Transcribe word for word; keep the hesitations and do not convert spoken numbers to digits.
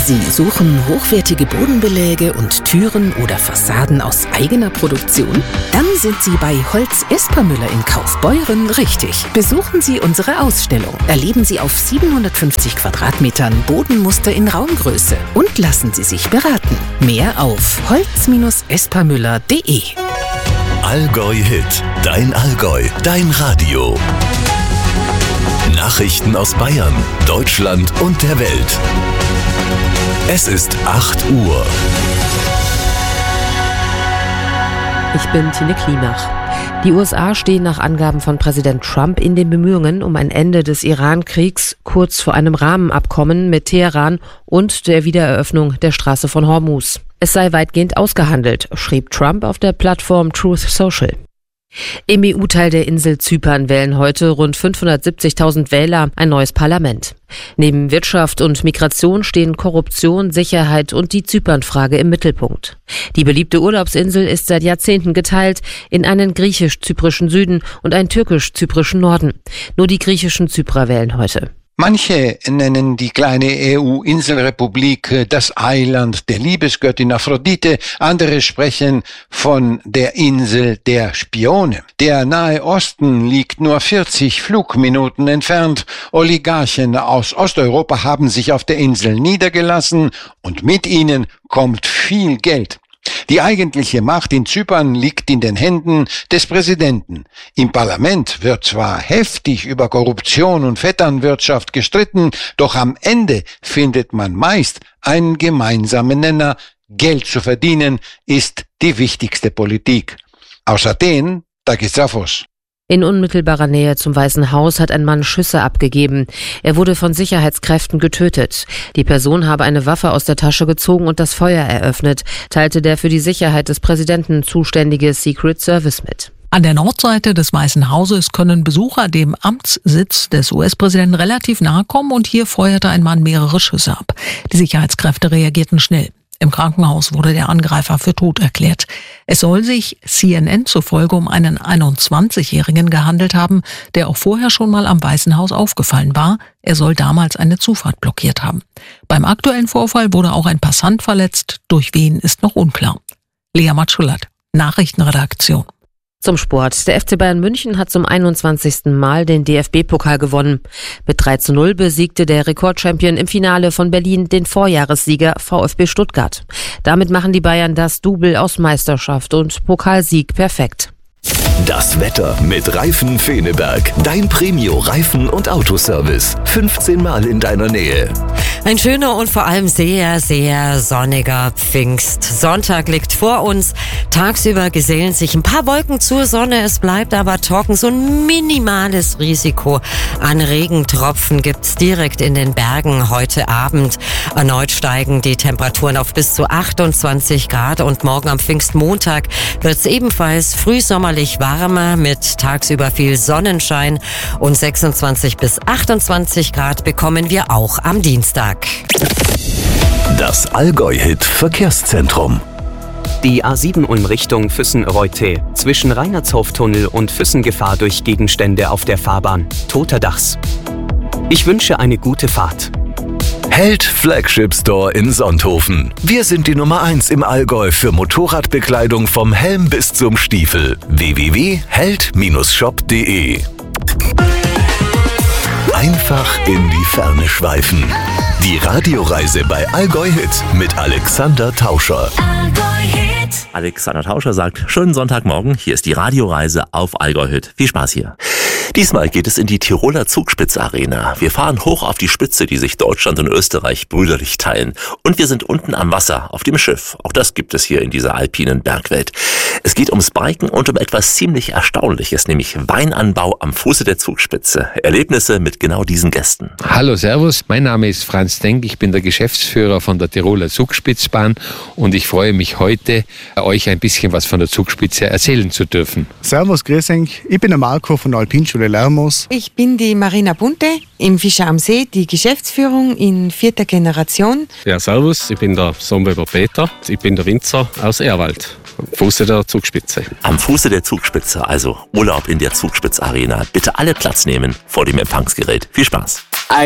Sie suchen hochwertige Bodenbeläge und Türen oder Fassaden aus eigener Produktion? Dann sind Sie bei Holz Espermüller in Kaufbeuren richtig. Besuchen Sie unsere Ausstellung. Erleben Sie auf siebenhundertfünfzig Quadratmetern Bodenmuster in Raumgröße und lassen Sie sich beraten. Mehr auf holz espermüller punkt de. Allgäu Hit, dein Allgäu, dein Radio. Nachrichten aus Bayern, Deutschland und der Welt. Es ist acht Uhr. Ich bin Tine Klimach. Die U S A stehen nach Angaben von Präsident Trump in den Bemühungen um ein Ende des Iran-Kriegs kurz vor einem Rahmenabkommen mit Teheran und der Wiedereröffnung der Straße von Hormuz. Es sei weitgehend ausgehandelt, schrieb Trump auf der Plattform Truth Social. Im E U-Teil der Insel Zypern wählen heute rund fünfhundertsiebzigtausend Wähler ein neues Parlament. Neben Wirtschaft und Migration stehen Korruption, Sicherheit und die Zypernfrage im Mittelpunkt. Die beliebte Urlaubsinsel ist seit Jahrzehnten geteilt in einen griechisch-zyprischen Süden und einen türkisch-zyprischen Norden. Nur die griechischen Zyprer wählen heute. Manche nennen die kleine E U-Inselrepublik das Eiland der Liebesgöttin Aphrodite, andere sprechen von der Insel der Spione. Der Nahe Osten liegt nur vierzig Flugminuten entfernt. Oligarchen aus Osteuropa haben sich auf der Insel niedergelassen und mit ihnen kommt viel Geld. Die eigentliche Macht in Zypern liegt in den Händen des Präsidenten. Im Parlament wird zwar heftig über Korruption und Vetternwirtschaft gestritten, doch am Ende findet man meist einen gemeinsamen Nenner. Geld zu verdienen ist die wichtigste Politik. Aus Athen, Takis. In unmittelbarer Nähe zum Weißen Haus hat ein Mann Schüsse abgegeben. Er wurde von Sicherheitskräften getötet. Die Person habe eine Waffe aus der Tasche gezogen und das Feuer eröffnet, teilte der für die Sicherheit des Präsidenten zuständige Secret Service mit. An der Nordseite des Weißen Hauses können Besucher dem Amtssitz des U S-Präsidenten relativ nahe kommen und hier feuerte ein Mann mehrere Schüsse ab. Die Sicherheitskräfte reagierten schnell. Im Krankenhaus wurde der Angreifer für tot erklärt. Es soll sich C N N zufolge um einen einundzwanzigjährigen gehandelt haben, der auch vorher schon mal am Weißen Haus aufgefallen war. Er soll damals eine Zufahrt blockiert haben. Beim aktuellen Vorfall wurde auch ein Passant verletzt. Durch wen ist noch unklar. Lea Matschulat, Nachrichtenredaktion. Zum Sport. Der F C Bayern München hat zum einundzwanzigsten Mal den D F B-Pokal gewonnen. Mit drei zu null besiegte der Rekordchampion im Finale von Berlin den Vorjahressieger VfB Stuttgart. Damit machen die Bayern das Double aus Meisterschaft und Pokalsieg perfekt. Das Wetter mit Reifen Feneberg. Dein Premio-Reifen- und Autoservice. fünfzehn Mal in deiner Nähe. Ein schöner und vor allem sehr, sehr sonniger Pfingstsonntag liegt vor uns. Tagsüber gesellen sich ein paar Wolken zur Sonne. Es bleibt aber trocken. So ein minimales Risiko an Regentropfen gibt's direkt in den Bergen heute Abend. Erneut steigen die Temperaturen auf bis zu achtundzwanzig Grad und morgen am Pfingstmontag wird's ebenfalls frühsommerlich warmer mit tagsüber viel Sonnenschein und sechsundzwanzig bis achtundzwanzig Grad bekommen wir auch am Dienstag. Das Allgäu-Hit Verkehrszentrum. Die A sieben Ulm Richtung Füssen-Reute. Zwischen Reinhardshof-Tunnel und Füssen-Gefahr durch Gegenstände auf der Fahrbahn. Toter Dachs. Ich wünsche eine gute Fahrt. Held Flagship Store in Sonthofen. Wir sind die Nummer eins im Allgäu für Motorradbekleidung vom Helm bis zum Stiefel. w w w punkt held shop punkt de. Einfach in die Ferne schweifen. Die Radioreise bei Allgäu Hit mit Alexander Tauscher. Alexander Tauscher sagt, schönen Sonntagmorgen, hier ist die Radioreise auf Allgäu Hit. Viel Spaß hier. Diesmal geht es in die Tiroler Zugspitz-Arena. Wir fahren hoch auf die Spitze, die sich Deutschland und Österreich brüderlich teilen. Und wir sind unten am Wasser, auf dem Schiff. Auch das gibt es hier in dieser alpinen Bergwelt. Es geht ums Biken und um etwas ziemlich Erstaunliches, nämlich Weinanbau am Fuße der Zugspitze. Erlebnisse mit genau diesen Gästen. Hallo, servus, mein Name ist Franz Denk, ich bin der Geschäftsführer von der Tiroler Zugspitzbahn und ich freue mich heute, euch ein bisschen was von der Zugspitze erzählen zu dürfen. Servus, grüß euch, ich bin der Marco von der Alpinschule Lermos. Ich bin die Marina Bunte im Fischer am See, die Geschäftsführung in vierter Generation. Ja, servus, ich bin der Sonnweber Peter, ich bin der Winzer aus Ehrwald. Am Fuße der Zugspitze. Am Fuße der Zugspitze, also Urlaub in der Zugspitz-Arena. Bitte alle Platz nehmen vor dem Empfangsgerät. Viel Spaß.